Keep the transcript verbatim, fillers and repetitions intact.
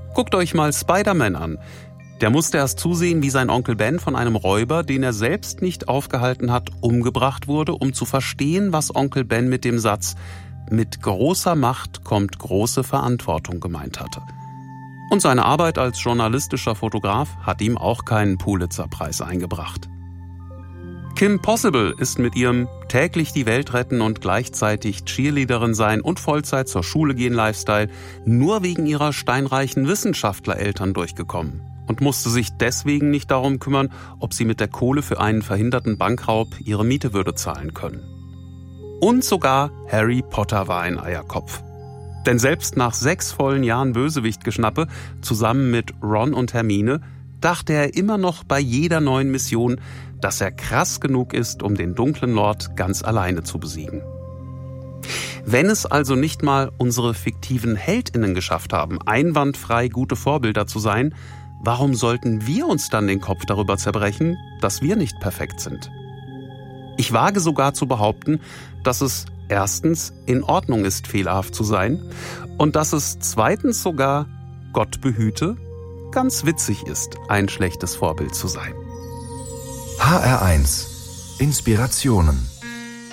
Guckt euch mal Spider-Man an. Der musste erst zusehen, wie sein Onkel Ben von einem Räuber, den er selbst nicht aufgehalten hat, umgebracht wurde, um zu verstehen, was Onkel Ben mit dem Satz „Mit großer Macht kommt große Verantwortung" gemeint hatte. Und seine Arbeit als journalistischer Fotograf hat ihm auch keinen Pulitzer-Preis eingebracht. Kim Possible ist mit ihrem täglich die Welt retten und gleichzeitig Cheerleaderin sein und Vollzeit zur Schule gehen Lifestyle nur wegen ihrer steinreichen Wissenschaftlereltern durchgekommen und musste sich deswegen nicht darum kümmern, ob sie mit der Kohle für einen verhinderten Bankraub ihre Miete würde zahlen können. Und sogar Harry Potter war ein Eierkopf. Denn selbst nach sechs vollen Jahren Bösewichtgeschnappe, zusammen mit Ron und Hermine, dachte er immer noch bei jeder neuen Mission, dass er krass genug ist, um den dunklen Lord ganz alleine zu besiegen. Wenn es also nicht mal unsere fiktiven HeldInnen geschafft haben, einwandfrei gute Vorbilder zu sein, warum sollten wir uns dann den Kopf darüber zerbrechen, dass wir nicht perfekt sind? Ich wage sogar zu behaupten, dass es erstens in Ordnung ist, fehlerhaft zu sein und dass es zweitens sogar, Gott behüte, ganz witzig ist, ein schlechtes Vorbild zu sein. H R eins Inspirationen